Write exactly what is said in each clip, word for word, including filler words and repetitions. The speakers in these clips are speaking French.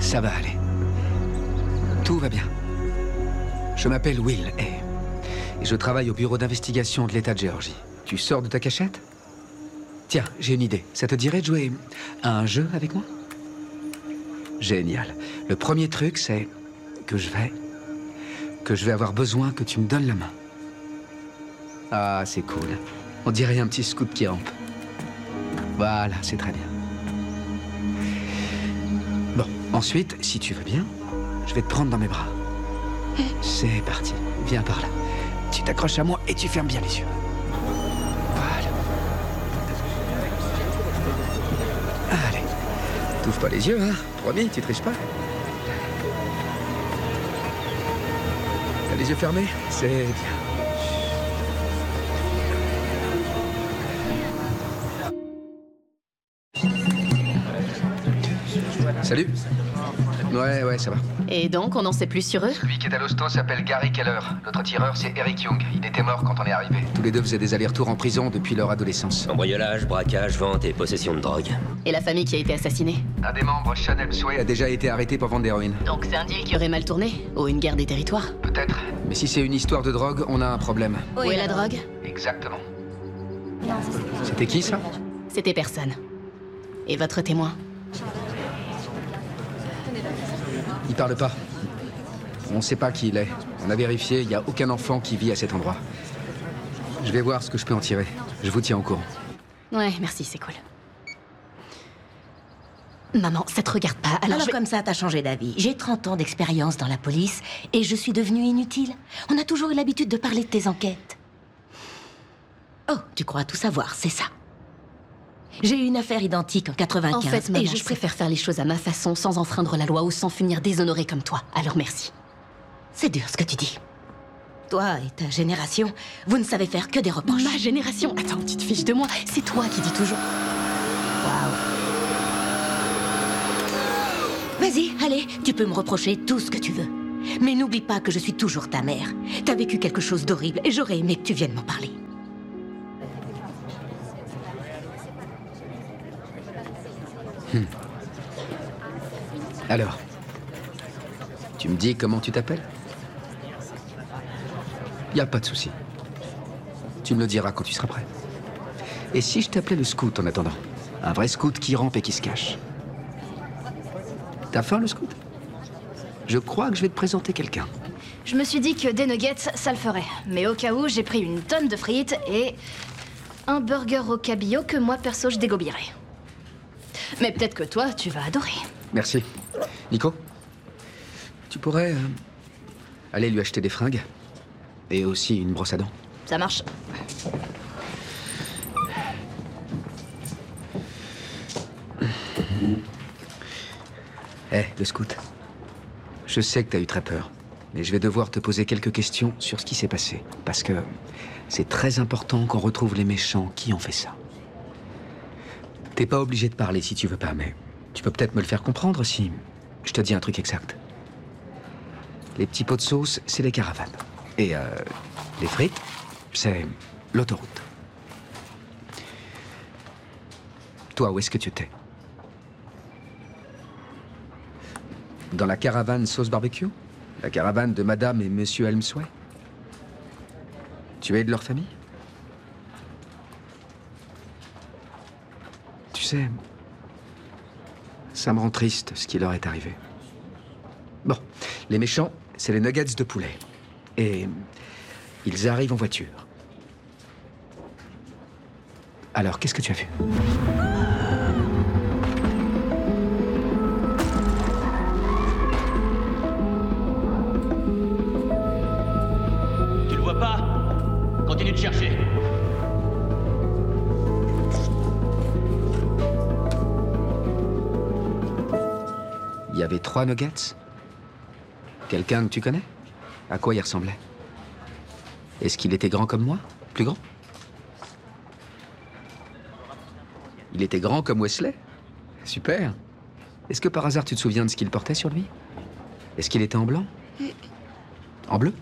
Ça va aller. Tout va bien. Je m'appelle Will et... et je travaille au bureau d'investigation de l'État de Géorgie. Tu sors de ta cachette? Tiens, j'ai une idée. Ça te dirait de jouer à un jeu avec moi? Génial. Le premier truc, c'est que je vais... que je vais avoir besoin que tu me donnes la main. Ah, c'est cool. On dirait un petit scout qui rampe. Voilà, c'est très bien. Bon, ensuite, si tu veux bien, je vais te prendre dans mes bras. C'est parti. Viens par là. Tu t'accroches à moi et tu fermes bien les yeux. Voilà. Allez. T'ouvres pas les yeux, hein? Promis, tu triches pas. T'as les yeux fermés? C'est bien. Salut. Ouais, ouais, ça va. Et donc, on n'en sait plus sur eux? Celui qui est à l'hosto s'appelle Gary Keller. Notre tireur, c'est Eric Young. Il était mort quand on est arrivé. Tous les deux faisaient des allers-retours en prison depuis leur adolescence. Cambriolage, braquage, vente et possession de drogue. Et la famille qui a été assassinée? Un des membres, Sean Elmsway, a déjà été arrêté pour vendre d'héroïne. Donc c'est un deal qui aurait mal tourné? Ou une guerre des territoires? Peut-être. Mais si c'est une histoire de drogue, on a un problème. Où est la drogue? Exactement. C'était qui, ça? C'était personne. Et votre témoin? Il parle pas. On sait pas qui il est. On a vérifié, il n'y a aucun enfant qui vit à cet endroit. Je vais voir ce que je peux en tirer. Je vous tiens au courant. Ouais, merci, c'est cool. Maman, ça te regarde pas, alors, Alors je vais- comme ça, t'as changé d'avis. J'ai trente ans d'expérience dans la police et je suis devenue inutile. On a toujours eu l'habitude de parler de tes enquêtes. Oh, tu crois tout savoir, c'est ça. J'ai eu une affaire identique en quatre-vingt-quinze. En fait, maman, et je je sais... préfère faire les choses à ma façon, sans enfreindre la loi ou sans finir déshonorée comme toi. Alors merci. C'est dur ce que tu dis. Toi et ta génération, vous ne savez faire que des reproches. Ma génération. Attends, tu te fiches de moi. C'est toi qui dis toujours. Vas-y, allez, tu peux me reprocher tout ce que tu veux. Mais n'oublie pas que je suis toujours ta mère. T'as vécu quelque chose d'horrible et j'aurais aimé que tu viennes m'en parler. Hmm. Alors, tu me dis comment tu t'appelles? Y a pas de souci. Tu me le diras quand tu seras prêt. Et si je t'appelais le scout en attendant? Un vrai scout qui rampe et qui se cache. T'as faim, le scout? Je crois que je vais te présenter quelqu'un. Je me suis dit que des nuggets, ça le ferait. Mais au cas où, j'ai pris une tonne de frites et un burger au cabillaud que moi, perso, je dégobillerai. Mais peut-être que toi, tu vas adorer. Merci. Nico, tu pourrais euh, aller lui acheter des fringues et aussi une brosse à dents. Ça marche. Hé, le scout. Je sais que t'as eu très peur, mais je vais devoir te poser quelques questions sur ce qui s'est passé. Parce que c'est très important qu'on retrouve les méchants qui ont fait ça. T'es pas obligé de parler si tu veux pas, mais tu peux peut-être me le faire comprendre si je te dis un truc exact. Les petits pots de sauce, c'est les caravanes. Et euh, les frites, c'est l'autoroute. Toi, où est-ce que tu étais? Dans la caravane sauce barbecue? La caravane de Madame et Monsieur Elmsway? Tu es de leur famille? Tu sais, ça me rend triste ce qui leur est arrivé. Bon, les méchants, c'est les nuggets de poulet. Et ils arrivent en voiture. Alors, qu'est-ce que tu as vu? Tu le vois pas? Continue de chercher. Il y avait trois nuggets? Quelqu'un que tu connais? À quoi il ressemblait? Est-ce qu'il était grand comme moi? Plus grand? Il était grand comme Wesley? Super. Est-ce que par hasard tu te souviens de ce qu'il portait sur lui? Est-ce qu'il était en blanc? En bleu?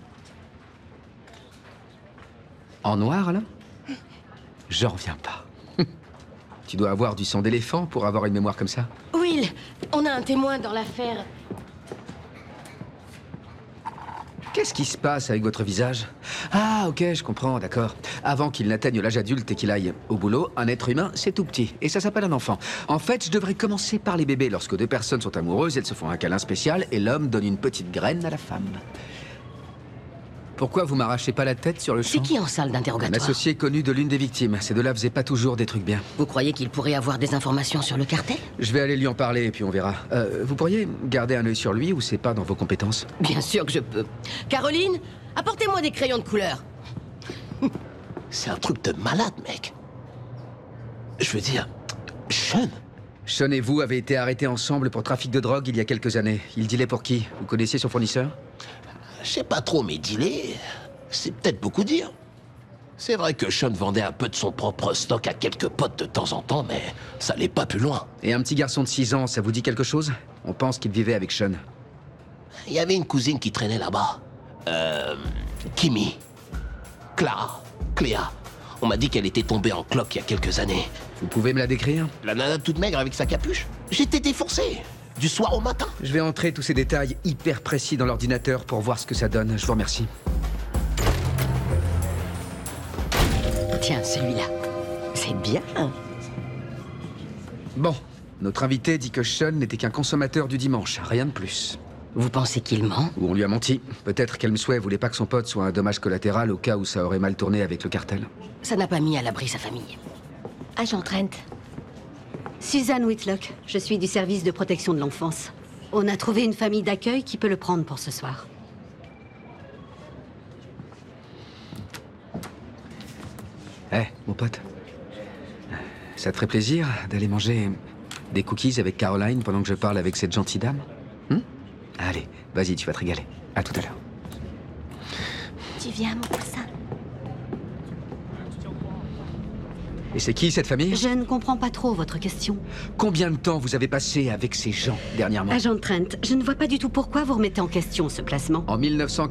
En noir, alors? J'en reviens pas. Tu dois avoir du sang d'éléphant pour avoir une mémoire comme ça. Will, on a un témoin dans l'affaire. Qu'est-ce qui se passe avec votre visage? Ah, ok, je comprends, d'accord. Avant qu'il n'atteigne l'âge adulte et qu'il aille au boulot, un être humain, c'est tout petit. Et ça s'appelle un enfant. En fait, je devrais commencer par les bébés. Lorsque deux personnes sont amoureuses, elles se font un câlin spécial et l'homme donne une petite graine à la femme. Pourquoi vous m'arrachez pas la tête sur le champ? C'est qui en salle Un d'interrogatoire? associé connu de l'une des victimes. Ces deux-là faisaient pas toujours des trucs bien. Vous croyez qu'il pourrait avoir des informations sur le cartel? Je vais aller lui en parler et puis on verra. Euh, vous pourriez garder un œil sur lui ou c'est pas dans vos compétences? Bien sûr que je peux. Caroline, apportez-moi des crayons de couleur. C'est un truc de malade, mec. Je veux dire, Sean. Sean et vous avez été arrêtés ensemble pour trafic de drogue il y a quelques années. Il dealait pour qui? Vous connaissiez son fournisseur? Je sais pas trop, mais dealer, c'est peut-être beaucoup dire. C'est vrai que Sean vendait un peu de son propre stock à quelques potes de temps en temps, mais ça allait pas plus loin. Et un petit garçon de six ans, ça vous dit quelque chose? On pense qu'il vivait avec Sean. Il y avait une cousine qui traînait là-bas. Euh... Kimi. Clara. Cléa. On m'a dit qu'elle était tombée en cloque il y a quelques années. Vous pouvez me la décrire? La nana toute maigre avec sa capuche. J'étais défoncé. Du soir au matin. Je vais entrer tous ces détails hyper précis dans l'ordinateur pour voir ce que ça donne. Je vous remercie. Tiens, celui-là. C'est bien. Bon, notre invité dit que Sean n'était qu'un consommateur du dimanche, rien de plus. Vous pensez qu'il ment? Ou on lui a menti. Peut-être qu'Helmsway voulait pas que son pote soit un dommage collatéral au cas où ça aurait mal tourné avec le cartel. Ça n'a pas mis à l'abri sa famille. Agent Trent. Suzanne Whitlock, je suis du service de protection de l'enfance. On a trouvé une famille d'accueil qui peut le prendre pour ce soir. Eh, mon pote. Ça te ferait plaisir d'aller manger des cookies avec Caroline pendant que je parle avec cette gentille dame? Hum? Allez, vas-y, tu vas te régaler. À tout à l'heure. Tu viens, mon poussin? Et c'est qui cette famille? Je ne comprends pas trop votre question. Combien de temps vous avez passé avec ces gens dernièrement? Agent Trent, je ne vois pas du tout pourquoi vous remettez en question ce placement. En mille neuf cent